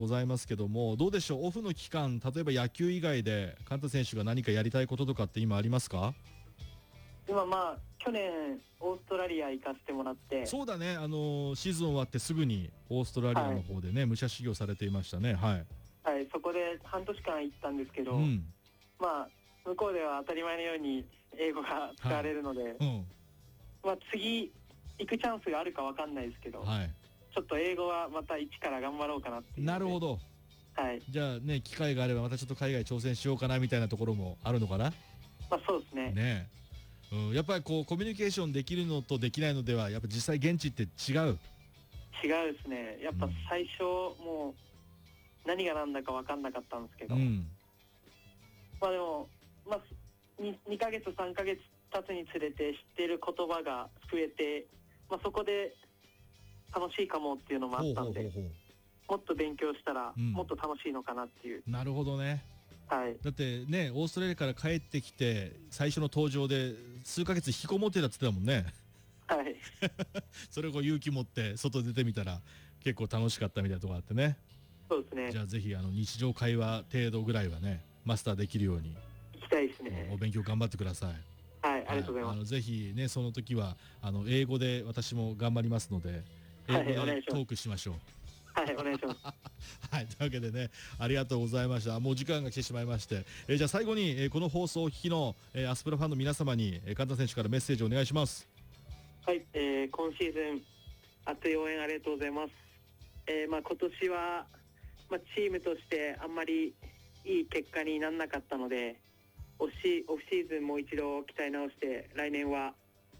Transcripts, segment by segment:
ございますけども、どうでしょう、オフの期間、例えば野球以外で寛太選手が何かやりたいこととかって今ありますか？ 今去年オーストラリア行かせてもらって、 そうだね、シーズン終わってすぐにオーストラリアの方でね、武者修行されていましたね。はい。 はい、そこで半年間行ったんですけど、 うん。 向こうでは当たり前のように英語が使われるので、 うん。 次行くチャンスがあるかわかんないですけど、 はい。 ちょっと英語はまた一から頑張ろうかなっていうので。 なるほど。 はい。 じゃあね、機会があればまたちょっと海外挑戦しようかなみたいなところもあるのかな。 そうですね。 ねえ。うん、やっぱりこうコミュニケーションできるのとできないのではやっぱ実際現地って違う。 違うですね。やっぱ最初、もう何が何だか分かんなかったんですけど、 うん。 でも、2ヶ月3ヶ月経つにつれて知っている言葉が増えて、そこで楽しいかもっていうのもあったんで、もっと勉強したらもっと楽しいのかなっていう。 なるほどね。 はい。 だってね、オーストラリアから帰ってきて最初の登場で数ヶ月引きこもってたって言ってたもんね。 はい。 それを勇気持って外出てみたら結構楽しかったみたいなところあってね。 そうですね。 じゃあぜひ日常会話程度ぐらいはねマスターできるように行きたいですね。 お勉強頑張ってください。 はい、ありがとうございます。 ぜひね、その時は英語で私も頑張りますので、英語でトークしましょう。 はい、お願いします。 はい、というわけでね、ありがとうございました。もう時間が来てしまいまして、じゃあ最後に、この放送をお聞きの、アスプラファンの皆様に、寛太選手からメッセージをお願いします。 はい、今シーズン熱い応援ありがとうございます。今年は、チームとしてあんまりいい結果にならなかったので、オフシーズンもう一度鍛え直して来年は、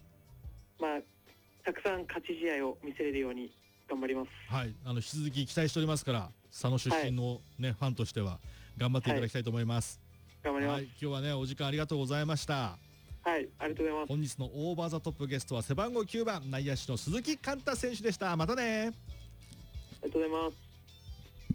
たくさん勝ち試合を見せれるように頑張ります。 はい、引き続き期待しておりますから佐野出身の、ね、ファンとしては頑張っていただきたいと思います。 頑張ります。 今日はねお時間ありがとうございました。 はい、ありがとうございます。 本日のオーバーザトップゲストは背番号9番内野手の鈴木寛太選手でした。またね。 ありがとうございます。